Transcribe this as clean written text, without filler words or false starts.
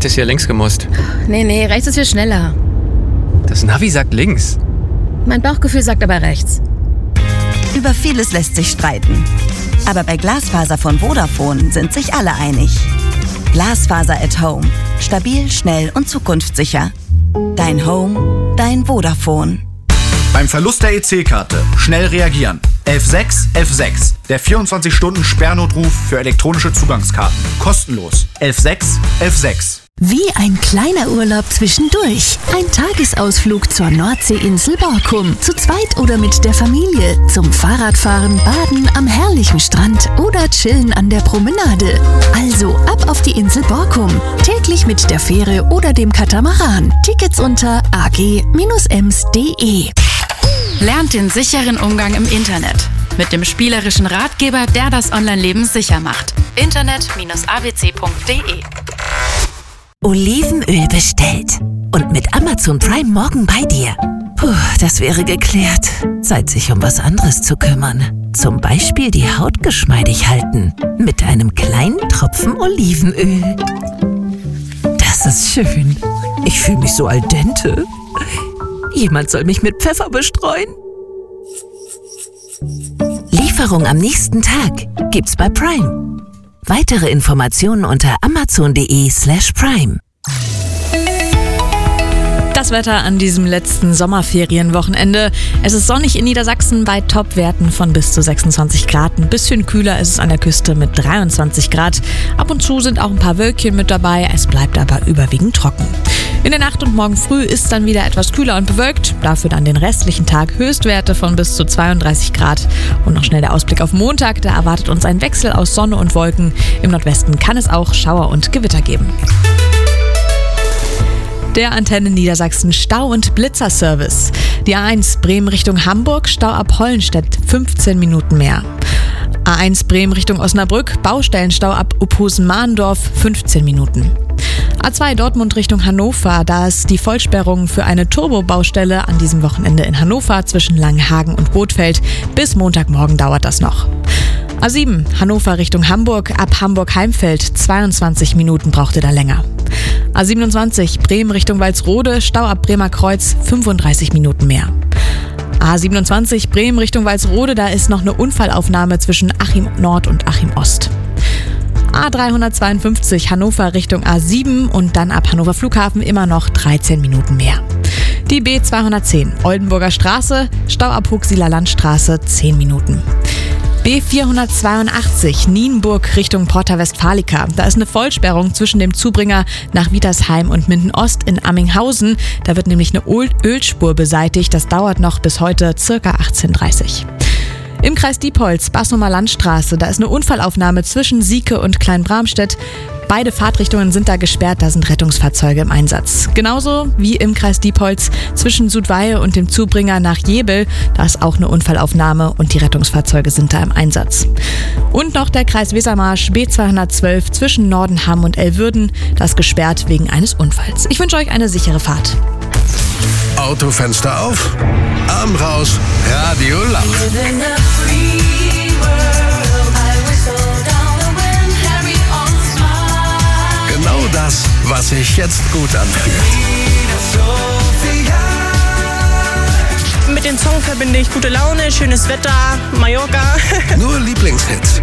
hättest hier links gemusst. Nee, rechts ist viel schneller. Das Navi sagt links. Mein Bauchgefühl sagt aber rechts. Über vieles lässt sich streiten. Aber bei Glasfaser von Vodafone sind sich alle einig. Glasfaser at Home. Stabil, schnell und zukunftssicher. Dein Home, dein Vodafone. Beim Verlust der EC-Karte schnell reagieren. 11611. Der 24-Stunden-Sperrnotruf für elektronische Zugangskarten. Kostenlos. 11611. Wie ein kleiner Urlaub zwischendurch. Ein Tagesausflug zur Nordseeinsel Borkum. Zu zweit oder mit der Familie. Zum Fahrradfahren, Baden am herrlichen Strand oder chillen an der Promenade. Also ab auf die Insel Borkum. Täglich mit der Fähre oder dem Katamaran. Tickets unter ag-ems.de. Lernt den sicheren Umgang im Internet. Mit dem spielerischen Ratgeber, der das Online-Leben sicher macht. Internet-abc.de. Olivenöl bestellt. Und mit Amazon Prime morgen bei dir. Puh, das wäre geklärt. Zeit, sich um was anderes zu kümmern. Zum Beispiel die Haut geschmeidig halten. Mit einem kleinen Tropfen Olivenöl. Das ist schön. Ich fühle mich so al dente. Jemand soll mich mit Pfeffer bestreuen. Lieferung am nächsten Tag gibt's bei Prime. Weitere Informationen unter amazon.de/prime. Das Wetter an diesem letzten Sommerferienwochenende. Es ist sonnig in Niedersachsen bei Topwerten von bis zu 26 Grad. Ein bisschen kühler ist es an der Küste mit 23 Grad. Ab und zu sind auch ein paar Wölkchen mit dabei. Es bleibt aber überwiegend trocken. In der Nacht und morgen früh ist dann wieder etwas kühler und bewölkt. Dafür dann den restlichen Tag Höchstwerte von bis zu 32 Grad. Und noch schnell der Ausblick auf Montag. Da erwartet uns ein Wechsel aus Sonne und Wolken. Im Nordwesten kann es auch Schauer und Gewitter geben. Der Antenne Niedersachsen Stau- und Blitzerservice. Die A1 Bremen Richtung Hamburg, Stau ab Hollenstedt, 15 Minuten mehr. A1 Bremen Richtung Osnabrück, Baustellenstau ab Uphusen-Mahndorf, 15 Minuten. A2 Dortmund Richtung Hannover, da ist die Vollsperrung für eine Turbo-Baustelle an diesem Wochenende in Hannover zwischen Langenhagen und Bothfeld. Bis Montagmorgen dauert das noch. A7 Hannover Richtung Hamburg, ab Hamburg-Heimfeld, 22 Minuten braucht ihr da länger. A27 Bremen Richtung Walsrode, Stau ab Bremer Kreuz, 35 Minuten mehr. A27 Bremen Richtung Walsrode, da ist noch eine Unfallaufnahme zwischen Achim Nord und Achim Ost. A352 Hannover Richtung A7 und dann ab Hannover Flughafen immer noch 13 Minuten mehr. Die B210 Oldenburger Straße, Stau ab Huxiller Landstraße, 10 Minuten. B482 Nienburg Richtung Porta Westfalica. Da ist eine Vollsperrung zwischen dem Zubringer nach Wietersheim und Minden-Ost in Amminghausen. Da wird nämlich eine Ölspur beseitigt. Das dauert noch bis heute ca. 18:30 Uhr. Im Kreis Diepholz, Bassumer Landstraße, da ist eine Unfallaufnahme zwischen Sieke und Kleinbramstedt. Beide Fahrtrichtungen sind da gesperrt, da sind Rettungsfahrzeuge im Einsatz. Genauso wie im Kreis Diepholz zwischen Sudweihe und dem Zubringer nach Jebel, da ist auch eine Unfallaufnahme und die Rettungsfahrzeuge sind da im Einsatz. Und noch der Kreis Wesermarsch, B212 zwischen Nordenham und Elwürden, das ist gesperrt wegen eines Unfalls. Ich wünsche euch eine sichere Fahrt. Autofenster auf, Arm raus, Radio laut. Genau das, was sich jetzt gut anfühlt. Mit dem Song verbinde ich gute Laune, schönes Wetter, Mallorca. Nur Lieblingshits.